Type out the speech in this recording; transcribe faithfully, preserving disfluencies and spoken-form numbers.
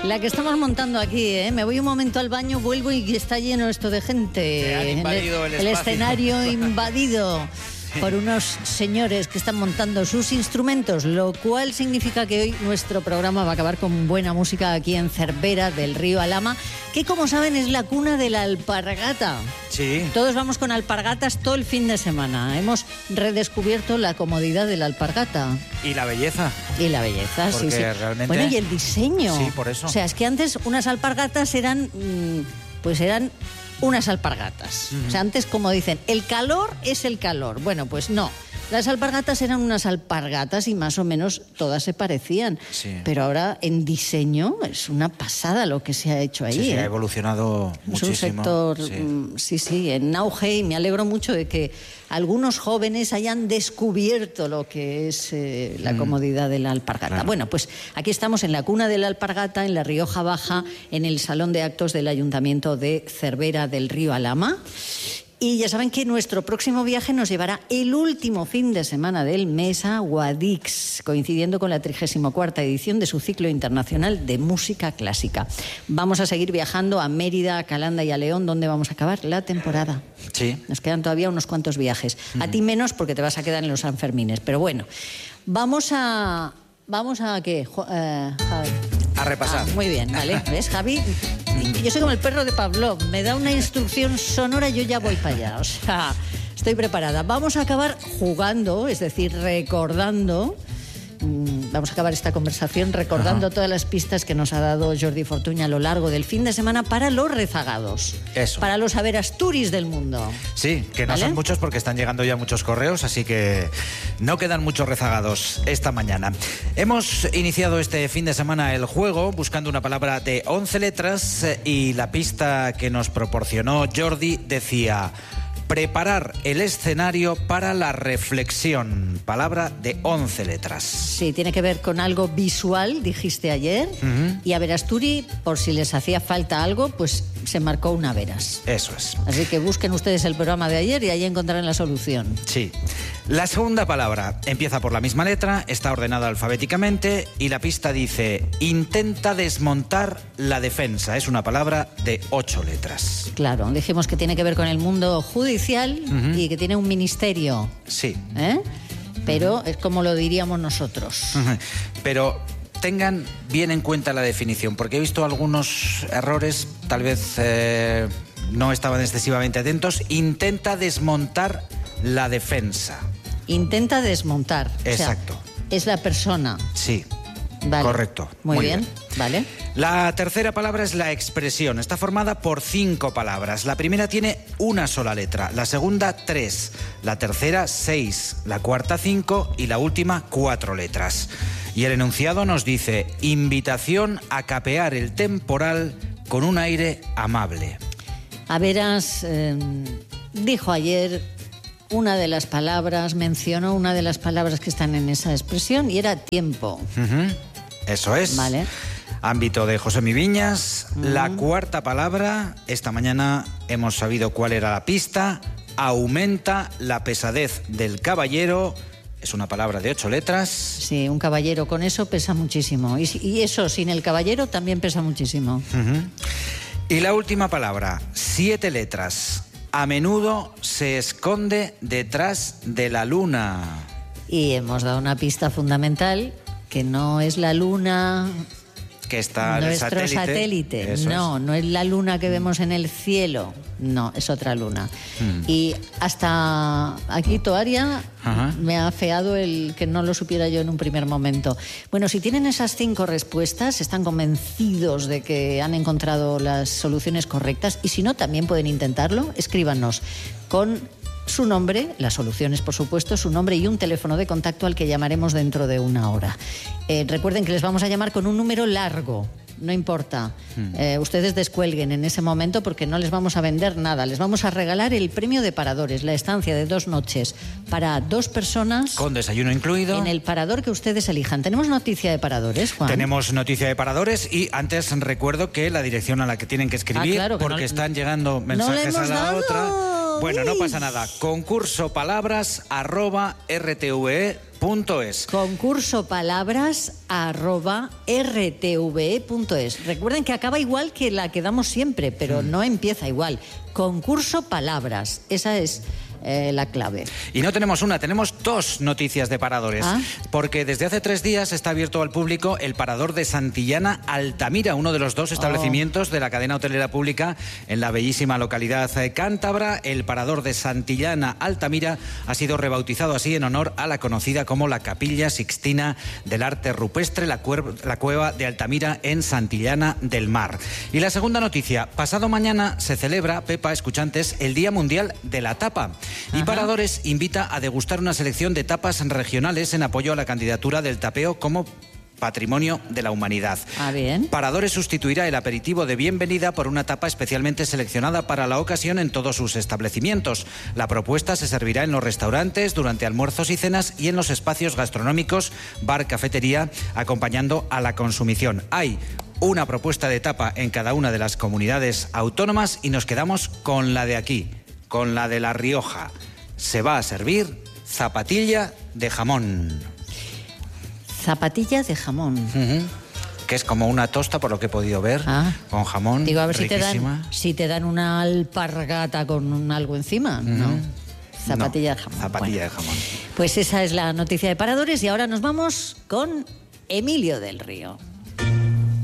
La que estamos montando aquí, ¿eh? Me voy un momento al baño, vuelvo y está lleno esto de gente. Se han invadido el, el, el escenario invadido por unos señores que están montando sus instrumentos, lo cual significa que hoy nuestro programa va a acabar con buena música aquí en Cervera del Río Alhama, que como saben es la cuna de la alpargata. Sí. Todos vamos con alpargatas todo el fin de semana. Hemos redescubierto la comodidad de la alpargata. Y la belleza. Y la belleza, Porque sí, sí. Realmente... Bueno, y el diseño. Sí, por eso. O sea, es que antes unas alpargatas eran, pues eran unas alpargatas. Uh-huh. O sea, antes, como dicen, el calor es el calor. Bueno, pues no. Las alpargatas eran unas alpargatas y más o menos todas se parecían. Sí. Pero ahora en diseño es una pasada lo que se ha hecho ahí. Sí, sí, ¿eh? ha evolucionado muchísimo. Es un sector, sí. sí, sí, en auge, y me alegro mucho de que algunos jóvenes hayan descubierto lo que es eh, la comodidad de la alpargata. Claro. Bueno, pues aquí estamos en la cuna de la alpargata, en la Rioja Baja, en el Salón de Actos del Ayuntamiento de Cervera del Río Alhama. Y ya saben que nuestro próximo viaje nos llevará el último fin de semana del mes a Guadix, coincidiendo con la trigésima cuarta edición de su ciclo internacional de música clásica. Vamos a seguir viajando a Mérida, a Calanda y a León, donde vamos a acabar la temporada. Sí. Nos quedan todavía unos cuantos viajes. Mm. A ti menos, porque te vas a quedar en los Sanfermines. Pero bueno, vamos a... ¿Vamos a qué? Uh, Javi. A repasar. Ah, muy bien, ¿vale? ¿Ves, Javi? Yo soy como el perro de Pavlov. Me da una instrucción sonora y yo ya voy para allá. O sea, estoy preparada. Vamos a acabar jugando, es decir, recordando... Vamos a acabar esta conversación recordando Ajá. todas las pistas que nos ha dado Jordi Fortuño a lo largo del fin de semana para los rezagados. Eso. Para los averasturis del mundo. Sí, que no ¿Vale? son muchos porque están llegando ya muchos correos, así que no quedan muchos rezagados esta mañana. Hemos iniciado este fin de semana el juego buscando una palabra de once letras y la pista que nos proporcionó Jordi decía... Preparar el escenario para la reflexión. Palabra de once letras. Sí, tiene que ver con algo visual, dijiste ayer. Uh-huh. Y a Verasturi, por si les hacía falta algo, pues se marcó una veras. Eso es. Así que busquen ustedes el programa de ayer y ahí encontrarán la solución. Sí. La segunda palabra empieza por la misma letra, está ordenada alfabéticamente y la pista dice: intenta desmontar la defensa. Es una palabra de ocho letras. Claro, dijimos que tiene que ver con el mundo judicial. Uh-huh. Y que tiene un ministerio. Sí. ¿Eh? Pero uh-huh. es como lo diríamos nosotros. Uh-huh. Pero tengan bien en cuenta la definición, porque he visto algunos errores, tal vez eh, no estaban excesivamente atentos. Intenta desmontar la defensa. Intenta desmontar. Exacto. O sea, es la persona. Sí. Vale. Correcto. Muy, Muy bien. bien. Vale. La tercera palabra es la expresión. Está formada por cinco palabras. La primera tiene una sola letra, la segunda tres, la tercera seis, la cuarta cinco y la última cuatro letras. Y el enunciado nos dice: invitación a capear el temporal con un aire amable. A veras, eh, dijo ayer una de las palabras, mencionó una de las palabras que están en esa expresión y era tiempo. Uh-huh. Eso es. Vale. Ámbito de José Miviñas. Uh-huh. La cuarta palabra, esta mañana hemos sabido cuál era la pista. Aumenta la pesadez del caballero. Es una palabra de ocho letras. Sí, un caballero con eso pesa muchísimo. Y, y eso sin el caballero también pesa muchísimo. Uh-huh. Y la última palabra, siete letras. A menudo se esconde detrás de la luna. Y hemos dado una pista fundamental, que no es la luna... Que está en el nuestro satélite. satélite. No, es. no es la luna que vemos en el cielo. No, es otra luna. Hmm. Y hasta aquí, Toaria, Ajá. me ha afeado el que no lo supiera yo en un primer momento. Bueno, si tienen esas cinco respuestas, están convencidos de que han encontrado las soluciones correctas. Y si no, también pueden intentarlo. Escríbanos con su nombre, las soluciones por supuesto, su nombre y un teléfono de contacto al que llamaremos dentro de una hora. Eh, recuerden que les vamos a llamar con un número largo, no importa. Hmm. Eh, ustedes descuelguen en ese momento porque no les vamos a vender nada. Les vamos a regalar el premio de Paradores, la estancia de dos noches para dos personas. Con desayuno incluido. En el parador que ustedes elijan. ¿Tenemos noticia de Paradores, Juan? Tenemos noticia de Paradores y antes recuerdo que la dirección a la que tienen que escribir, ah, claro, que porque no, están llegando mensajes no a la dado. otra. Bueno, no pasa nada. Concurso palabras arroba rtve punto es. Concurso palabras arroba r t v e punto es. Recuerden que acaba igual que la que damos siempre, pero mm. no empieza igual. Concurso palabras. Esa es eh, la clave. Y no tenemos una, tenemos dos noticias de paradores. ¿Ah? Porque desde hace tres días está abierto al público el parador de Santillana Altamira, uno de los dos establecimientos oh. de la cadena hotelera pública en la bellísima localidad cántabra. El parador de Santillana Altamira ha sido rebautizado así en honor a la conocida como la Capilla Sixtina del Arte Rupestre, la, la cueva de Altamira en Santillana del Mar. Y la segunda noticia, pasado mañana se celebra, Pepa, escuchantes, el Día Mundial de la Tapa. Y Ajá. Paradores invita a degustar una selección de tapas regionales en apoyo a la candidatura del tapeo como Patrimonio de la Humanidad. Ah, bien. Paradores sustituirá el aperitivo de bienvenida por una tapa especialmente seleccionada para la ocasión en todos sus establecimientos. La propuesta se servirá en los restaurantes, durante almuerzos y cenas y en los espacios gastronómicos, bar, cafetería, acompañando a la consumición. Hay una propuesta de tapa en cada una de las comunidades autónomas y nos quedamos con la de aquí, con la de La Rioja. Se va a servir zapatilla de jamón. Zapatilla de jamón. Uh-huh. Que es como una tosta, por lo que he podido ver, ah. con jamón. Digo, a ver riquísima. si te dan, si te dan una alpargata con un algo encima. Uh-huh. No. Zapatilla no, de jamón. Zapatilla bueno. de jamón. Pues esa es la noticia de paradores y ahora nos vamos con Emilio del Río.